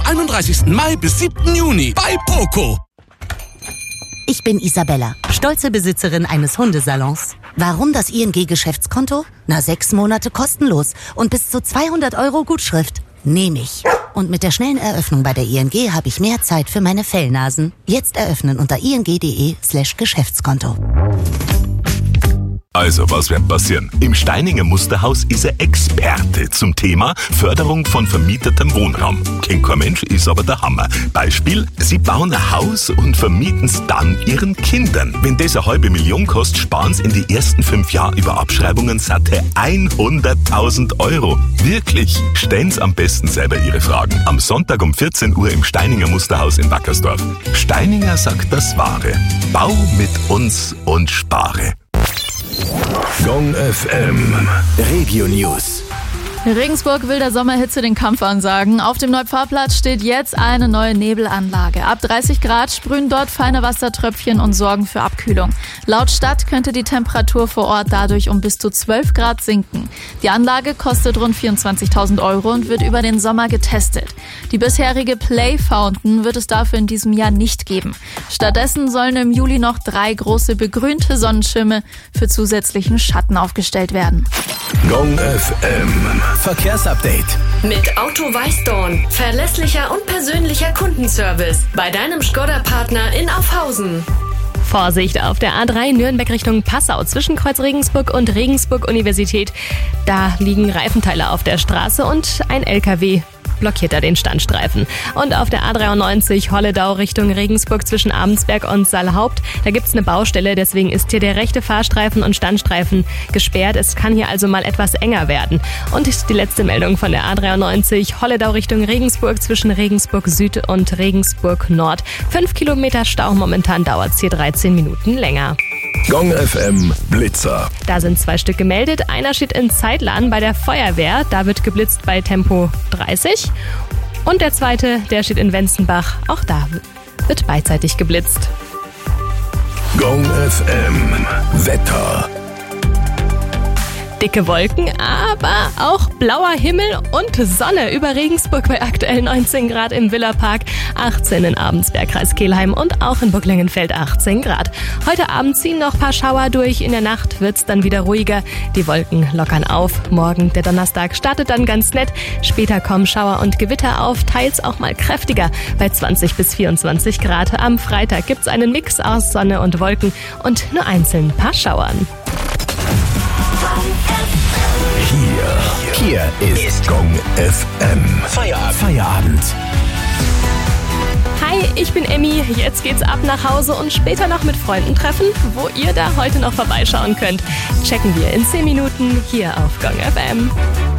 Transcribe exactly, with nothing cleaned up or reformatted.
einunddreißigsten Mai bis siebten Juni bei Poco. Ich bin Isabella, stolze Besitzerin eines Hundesalons. Warum das I N G-Geschäftskonto? Na, sechs Monate kostenlos und bis zu zweihundert Euro Gutschrift. Nehme ich. Und mit der schnellen Eröffnung bei der I N G habe ich mehr Zeit für meine Fellnasen. Jetzt eröffnen unter ing.de slash Geschäftskonto. Also, was wird passieren? Im Steininger Musterhaus ist er Experte zum Thema Förderung von vermietetem Wohnraum. Kennt kein Mensch, ist aber der Hammer. Beispiel, sie bauen ein Haus und vermieten es dann ihren Kindern. Wenn das eine halbe Million kostet, sparen sie in die ersten fünf Jahre über Abschreibungen satte hunderttausend Euro. Wirklich? Stellen Sie am besten selber Ihre Fragen. Am Sonntag um vierzehn Uhr im Steininger Musterhaus in Wackersdorf. Steininger sagt das Wahre. Bau mit uns und spare. Gong F M Regio News. Regensburg will der Sommerhitze den Kampf ansagen. Auf dem Neupfarrplatz steht jetzt eine neue Nebelanlage. Ab dreißig Grad sprühen dort feine Wassertröpfchen und sorgen für Abkühlung. Laut Stadt könnte die Temperatur vor Ort dadurch um bis zu zwölf Grad sinken. Die Anlage kostet rund vierundzwanzigtausend Euro und wird über den Sommer getestet. Die bisherige Play Fountain wird es dafür in diesem Jahr nicht geben. Stattdessen sollen im Juli noch drei große begrünte Sonnenschirme für zusätzlichen Schatten aufgestellt werden. Gong F M Verkehrsupdate. Mit Auto Weißdorn. Verlässlicher und persönlicher Kundenservice. Bei deinem Škoda-Partner in Aufhausen. Vorsicht auf der A drei Nürnberg Richtung Passau zwischen Kreuz Regensburg und Regensburg Universität. Da liegen Reifenteile auf der Straße und ein L K W blockiert da den Standstreifen. Und auf der A dreiundneunzig Holledau Richtung Regensburg zwischen Abensberg und Saalhaupt, da gibt's eine Baustelle, deswegen ist hier der rechte Fahrstreifen und Standstreifen gesperrt. Es kann hier also mal etwas enger werden. Und die letzte Meldung von der A dreiundneunzig Holledau Richtung Regensburg zwischen Regensburg Süd und Regensburg Nord. Fünf Kilometer Stau, momentan dauert's hier dreizehn Minuten länger. Gong F M Blitzer. Da sind zwei Stück gemeldet. Einer steht in Zeitlern bei der Feuerwehr. Da wird geblitzt bei Tempo dreißig. Und der zweite, der steht in Wenzenbach. Auch da wird beidseitig geblitzt. Gong F M Wetter. Dicke Wolken, aber auch blauer Himmel und Sonne über Regensburg bei aktuell neunzehn Grad im Villapark, achtzehn in Abensberg, Kreis Kelheim und auch in Burglengenfeld achtzehn Grad. Heute Abend ziehen noch ein paar Schauer durch, in der Nacht wird's dann wieder ruhiger, die Wolken lockern auf. Morgen, der Donnerstag, startet dann ganz nett, später kommen Schauer und Gewitter auf, teils auch mal kräftiger bei zwanzig bis vierundzwanzig Grad. Am Freitag gibt's einen Mix aus Sonne und Wolken und nur einzeln ein paar Schauern. Hier, hier ist Gong F M. Feierabend. Feierabend. Hi, ich bin Emmy. Jetzt geht's ab nach Hause und später noch mit Freunden treffen, wo ihr da heute noch vorbeischauen könnt. Checken wir in zehn Minuten hier auf Gong F M.